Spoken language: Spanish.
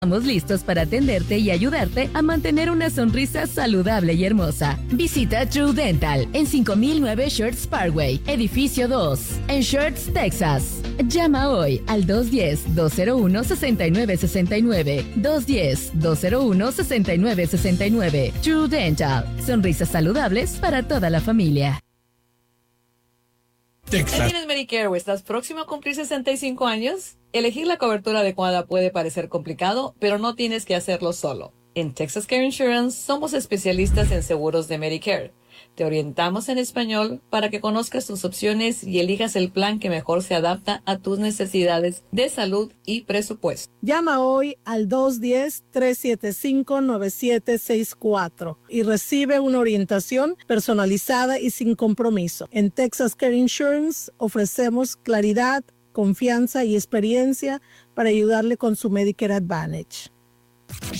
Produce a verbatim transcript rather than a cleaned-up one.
Estamos listos para atenderte y ayudarte a mantener una sonrisa saludable y hermosa. Visita True Dental en cinco mil nueve Shirts Parkway, edificio dos, en Shirts, Texas. Llama hoy al dos uno cero, dos cero uno, seis nueve seis nueve, dos uno cero, dos cero uno, seis nueve seis nueve. True Dental, sonrisas saludables para toda la familia. Texas. ¿Ya tienes Medicare o estás próximo a cumplir sesenta y cinco años? Elegir la cobertura adecuada puede parecer complicado, pero no tienes que hacerlo solo. En Texas Care Insurance somos especialistas en seguros de Medicare. Te orientamos en español para que conozcas tus opciones y elijas el plan que mejor se adapta a tus necesidades de salud y presupuesto. Llama hoy al dos uno cero, tres siete cinco, nueve siete seis cuatro y recibe una orientación personalizada y sin compromiso. En Texas Care Insurance ofrecemos claridad, confianza y experiencia para ayudarle con su Medicare Advantage.